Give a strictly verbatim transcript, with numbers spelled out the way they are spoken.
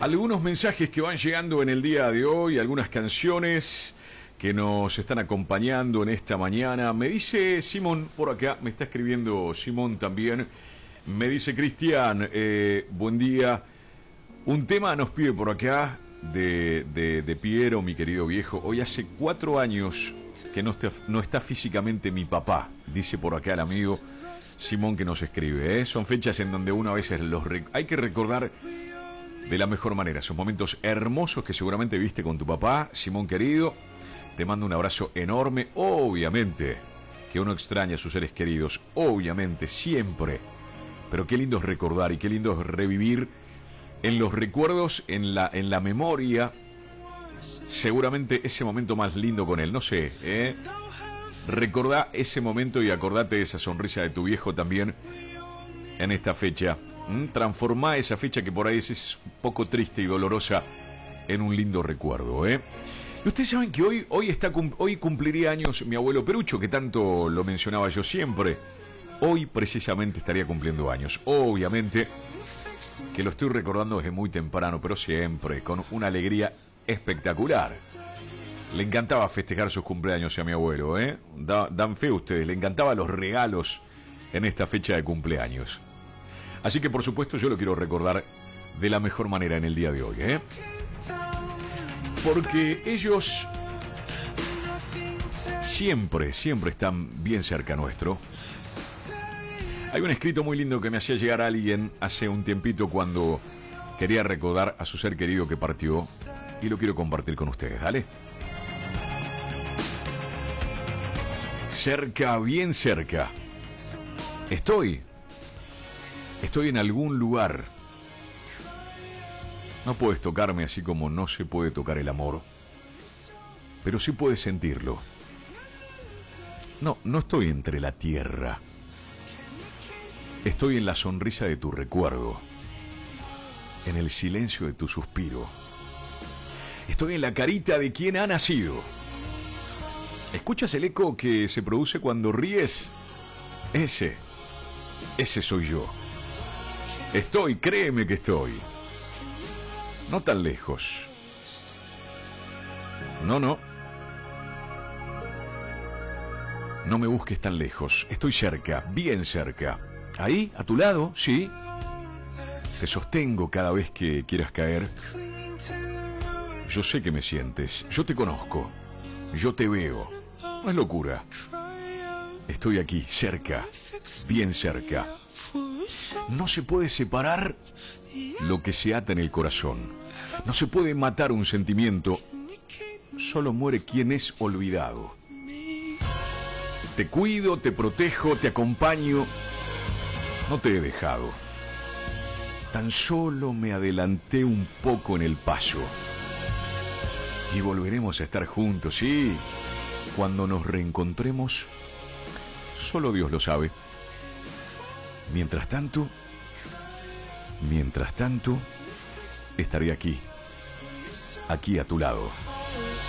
algunos mensajes que van llegando en el día de hoy, algunas canciones que nos están acompañando en esta mañana. Me dice Simón por acá, me está escribiendo Simón también. Me dice Cristian, eh, buen día. Un tema nos pide por acá de, de, de Piero, mi querido viejo. Hoy hace cuatro años que no está, no está físicamente mi papá, dice por acá el amigo Simón que nos escribe. ¿eh? Son fechas en donde uno a veces los rec- hay que recordar de la mejor manera. Son momentos hermosos que seguramente viste con tu papá, Simón querido. Te mando un abrazo enorme. Obviamente que uno extraña a sus seres queridos, obviamente, siempre. Pero qué lindo es recordar y qué lindo es revivir en los recuerdos, en la, en la memoria, seguramente ese momento más lindo con él. No sé, ¿eh? Recordá ese momento y acordate de esa sonrisa de tu viejo también en esta fecha. ¿Mm? Transformá esa fecha que por ahí es, es un poco triste y dolorosa en un lindo recuerdo, ¿eh? Y ustedes saben que hoy, hoy, está, hoy cumpliría años mi abuelo Perucho, que tanto lo mencionaba yo siempre. Hoy precisamente estaría cumpliendo años. Obviamente que lo estoy recordando desde muy temprano, pero siempre con una alegría espectacular. Le encantaba festejar sus cumpleaños a mi abuelo, ¿eh? Da, dan fe ustedes, le encantaban los regalos en esta fecha de cumpleaños. Así que por supuesto yo lo quiero recordar de la mejor manera en el día de hoy, ¿eh? Porque ellos siempre, siempre están bien cerca nuestro. Hay un escrito muy lindo que me hacía llegar a alguien hace un tiempito cuando quería recordar a su ser querido que partió y lo quiero compartir con ustedes, ¿dale? Cerca, bien cerca. Estoy. Estoy en algún lugar. No puedes tocarme así como no se puede tocar el amor, pero sí puedes sentirlo. No, no estoy entre la tierra. Estoy en la sonrisa de tu recuerdo, en el silencio de tu suspiro. Estoy en la carita de quien ha nacido. ¿Escuchas el eco que se produce cuando ríes? Ese, ese soy yo. Estoy, créeme que estoy. No tan lejos. No, no. No me busques tan lejos. Estoy cerca, bien cerca. Ahí, a tu lado, sí. Te sostengo cada vez que quieras caer. Yo sé que me sientes. Yo te conozco. Yo te veo. No es locura. Estoy aquí, cerca. Bien cerca. No se puede separar lo que se ata en el corazón. No se puede matar un sentimiento. Solo muere quien es olvidado. Te cuido, te protejo, te acompaño. No te he dejado. Tan solo me adelanté un poco en el paso. Y volveremos a estar juntos, sí. Cuando nos reencontremos, solo Dios lo sabe. Mientras tanto, mientras tanto, estaré aquí, aquí a tu lado.